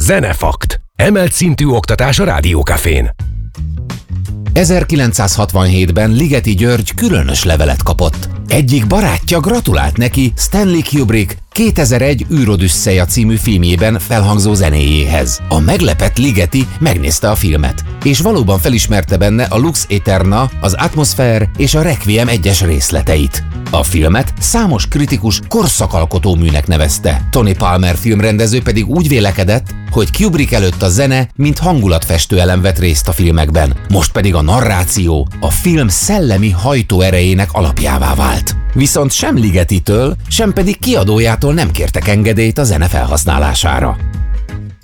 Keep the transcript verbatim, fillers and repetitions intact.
Zenefakt. Emelt szintű oktatás a Rádiókafén. ezerkilencszázhatvanhétben Ligeti György különös levelet kapott. Egyik barátja gratulált neki Stanley Kubrick kétezer-egy űrodüsszeja című filmjében felhangzó zenéjéhez. A meglepett Ligeti megnézte a filmet, és valóban felismerte benne a Lux Aeterna, az Atmosphere és a Requiem egyes részleteit. A filmet számos kritikus korszakalkotó műnek nevezte. Tony Palmer filmrendező pedig úgy vélekedett, hogy Kubrick előtt a zene, mint hangulatfestő elem vett részt a filmekben, most pedig a narráció a film szellemi hajtóerejének alapjává vált. Viszont sem Ligetitől, sem pedig kiadójától nem kértek engedélyt a zene felhasználására.